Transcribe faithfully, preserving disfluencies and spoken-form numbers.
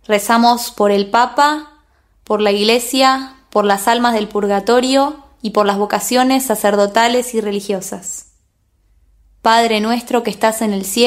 Rezamos por el Papa, por la Iglesia, por las almas del purgatorio y por las vocaciones sacerdotales y religiosas. Padre nuestro que estás en el cielo,